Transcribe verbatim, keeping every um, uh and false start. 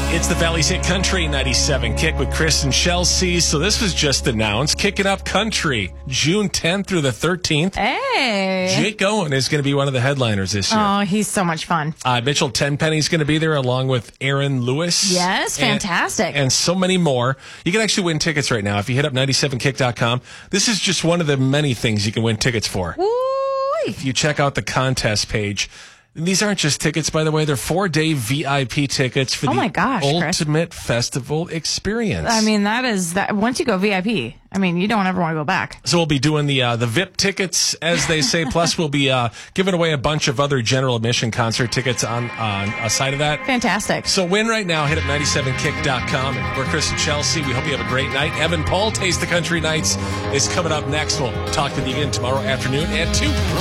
It's the Valley's Hit Country ninety-seven Kick with Chris and Chelsea. So this was just announced. Kicking Up Country, June tenth through the thirteenth. Hey. Jake Owen is going to be one of the headliners this year. Oh, he's so much fun. Uh, Mitchell Tenpenny's going to be there along with Aaron Lewis. Yes, fantastic. And, and so many more. You can actually win tickets right now if you hit up ninety-seven kick dot com. This is just one of the many things you can win tickets for. Woo-wee. If you check out the contest page. These aren't just tickets, by the way. They're four-day V I P tickets for oh the my gosh, ultimate Chris. festival experience. I mean, that is that. Once you go V I P, I mean, you don't ever want to go back. So we'll be doing the uh, the V I P tickets, as they say. Plus, we'll be uh, giving away a bunch of other general admission concert tickets on on a side of that. Fantastic. So win right now. Hit up ninety-seven kick dot com. We're Chris and Chelsea. We hope you have a great night. Evan Paul, Taste the Country Nights is coming up next. We'll talk with you again tomorrow afternoon at two.